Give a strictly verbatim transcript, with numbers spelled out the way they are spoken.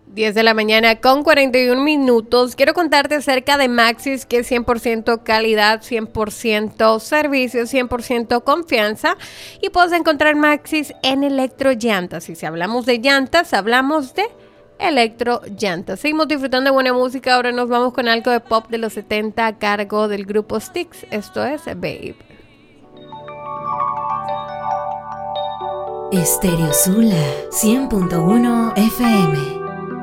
diez de la mañana con cuarenta y un minutos. Quiero contarte acerca de Maxxis, que es cien por ciento calidad, cien por ciento servicio, cien por ciento confianza. Y puedes encontrar Maxxis en electrollantas. Y si hablamos de llantas, hablamos de electrollantas. Seguimos disfrutando de buena música. Ahora nos vamos con algo de pop de los setenta a cargo del grupo Styx. Esto es Babe. Estereosula cien punto uno F M.